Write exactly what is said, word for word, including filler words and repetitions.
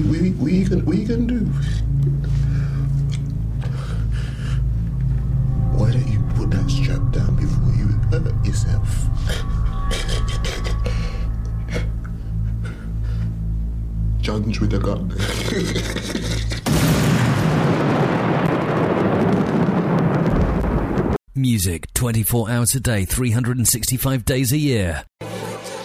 what, what, you gonna, what you gonna do? Why don't you put that strap down before you hurt yourself? Judge with a gun. Music twenty-four hours a day, three hundred sixty-five days a year.